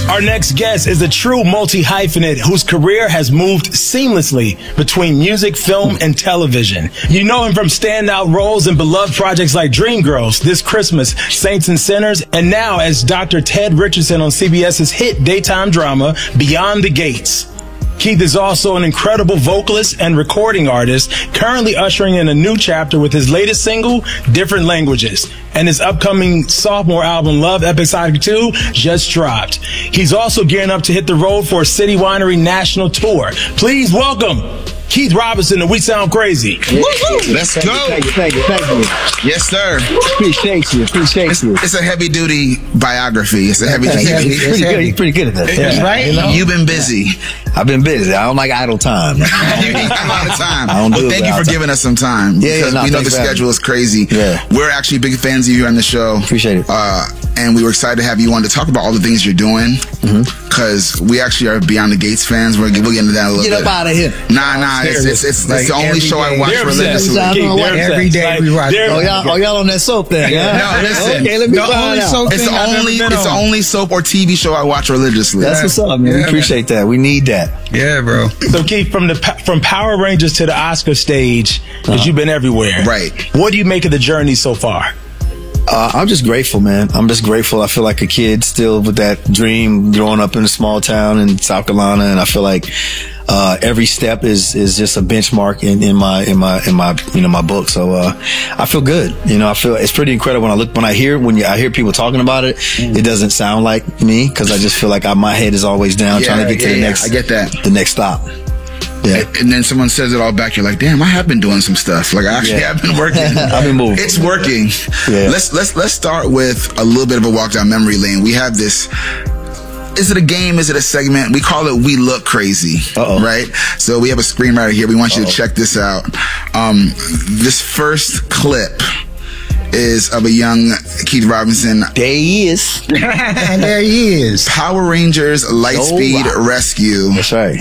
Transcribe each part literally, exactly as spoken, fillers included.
Our next guest is a true multi-hyphenate whose career has moved seamlessly between music, film, and television. You know him from standout roles in beloved projects like Dreamgirls, This Christmas, Saints and Sinners, and now as Doctor Ted Richardson on C B S's hit daytime drama, Beyond the Gates. Keith is also an incredible vocalist and recording artist, currently ushering in a new chapter with his latest single, Different Languages, and his upcoming sophomore album, Love Episodic two, just dropped. He's also gearing up to hit the road for a City Winery national tour. Please welcome Keith Robinson and We Sound Crazy. Yeah. Let's thank go. You, thank you, thank you, thank you. Yes, sir. Appreciate you, appreciate it's, you. It's a heavy duty biography. It's a heavy duty. Yeah, he's pretty good. He's pretty good at that. Yeah. Right? You know? You've been busy. I've been busy. I don't like idle time. You ain't got a lot of time. I don't well, do thank it you for time. giving us some time. Yeah, because yeah, no, we know the schedule is crazy. Yeah. We're actually big fans of you on the show. Appreciate it. Uh, and we were excited to have you on to talk about all the things you're doing. Because mm-hmm. we actually are Beyond the Gates fans. We'll, we'll get into that a little get bit. Get up out of here. Nah, nah. It's, it's, it's, like it's the only show I watch religiously. Every day we watch. Oh, y'all, oh, y'all on that soap thing? Yeah? No, listen. Okay, let me the find out. It's the only, it's the only soap or T V show I watch religiously. That's what's up, man. Yeah, we appreciate man. that. We need that. Yeah, bro. So, Keith, from the from Power Rangers to the Oscar stage, because uh-huh. you've been everywhere. Right. What do you make of the journey so far? Uh, I'm just grateful, man. I'm just grateful. I feel like a kid still with that dream growing up in a small town in South Carolina, and I feel like uh, every step is is just a benchmark in, in my in my in my you know my book. So uh, I feel good. You know, I feel it's pretty incredible when I look when I hear when you, I hear people talking about it. Mm. It doesn't sound like me because I just feel like I, my head is always down yeah, trying to get yeah, to the yeah. next. I get that. The next stop. Yeah. And then someone says it all back. You're like, damn, I have been doing some stuff. Like, I actually yeah. have been working. I've been moving. It's working. Yeah. Let's let's let's start with a little bit of a walk down memory lane. We have this. Is it a game? Is it a segment? We call it We Look Crazy. Uh-oh. Right? So we have a screenwriter here. We want you Uh-oh. to check this out. Um, this first clip is of a young Keith Robinson. There he is. There he is. Power Rangers Lightspeed oh, wow. Rescue. That's right.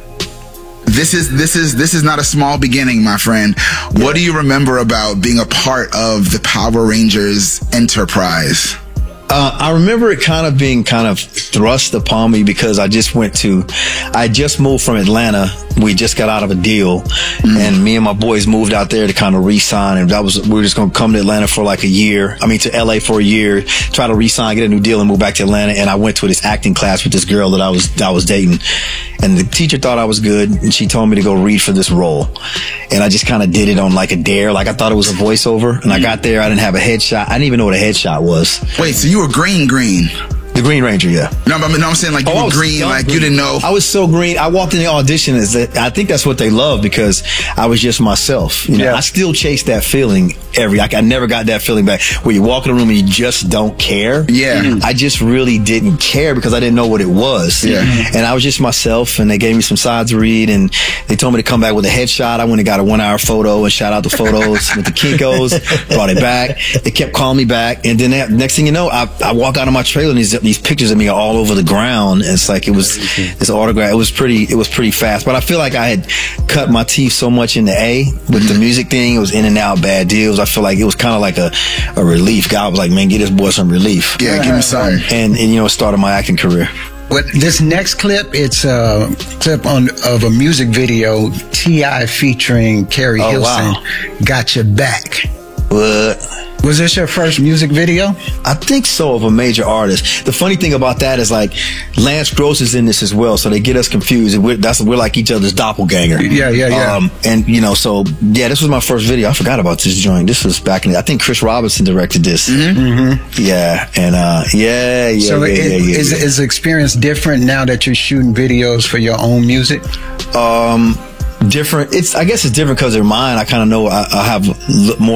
This is this is this is not a small beginning, my friend. Yeah. What do you remember about being a part of the Power Rangers enterprise? Uh, I remember it kind of being kind of thrust upon me because I just went to, I just moved from Atlanta. We just got out of a deal, mm-hmm. and me and my boys moved out there to kind of re-sign. And that was we were just going to come to Atlanta for like a year. I mean, to L A for a year, try to re-sign, get a new deal, and move back to Atlanta. And I went to this acting class with this girl that I was that I was dating, and the teacher thought I was good, and she told me to go read for this role. And I just kind of did it on like a dare, like I thought it was a voiceover. And mm-hmm. I got there, I didn't have a headshot. I didn't even know what a headshot was. Wait, so you were green, green? The Green Ranger, yeah. No, but no, I'm saying like you oh, were green, like green. You didn't know. I was so green. I walked in the audition as that. I think that's what they love because I was just myself. You know, yeah. I still chase that feeling every. I, I never got that feeling back where you walk in a room and you just don't care. Yeah. Mm-hmm. I just really didn't care because I didn't know what it was. Yeah. And I was just myself, and they gave me some sides to read, and they told me to come back with a headshot. I went and got a one-hour photo and shot out the photos with the Kinkos. Brought it back. They kept calling me back, and then that, next thing you know, I, I walk out of my trailer and these these pictures of me are all over the ground. It's like it was this autograph. It was pretty. It was pretty fast. But I feel like I had cut my teeth so much in the A with the music thing. It was in and out, bad deals. I feel like it was kind of like a, a relief. God was like, man, get this boy some relief. Yeah, give him some. And, and you know, started my acting career. But this next clip, it's a clip on of a music video. T I featuring Carrie oh, Hilson. Wow. Got Your Back. What? Was this your first music video? I think so, of a major artist. The funny thing about that is like Lance Gross is in this as well, so they get us confused. We're, that's we're like each other's doppelganger. Yeah, yeah, yeah. Um, and you know, so yeah, this was my first video. I forgot about this joint. This was back in. The, I think Chris Robinson directed this. Mm-hmm. Mm-hmm. Yeah, and uh, yeah, yeah. So yeah, it, yeah, yeah, is yeah. is the experience different now that you're shooting videos for your own music? Um. Different. It's. I guess it's different because they're mine. I kind of know. I, I have more